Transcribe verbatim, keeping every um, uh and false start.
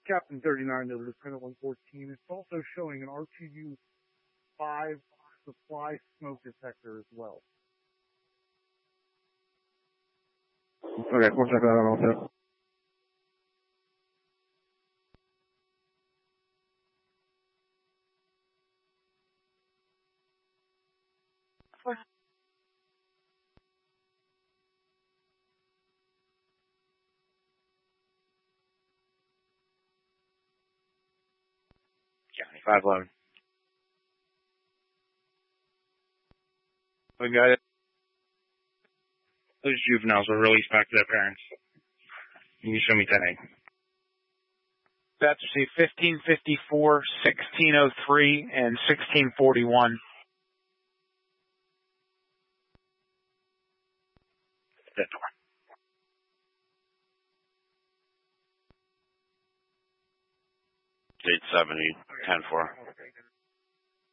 Captain thirty-nine to Lieutenant one fourteen. It's also showing an R two U five supply smoke detector as well. Okay, we'll check that out also. County five eleven. We got it. Those juveniles were released back to their parents. Can you show me ten A? That's received fifteen fifty-four, sixteen oh three, and sixteen forty-one. That door. eight seventy, ten four.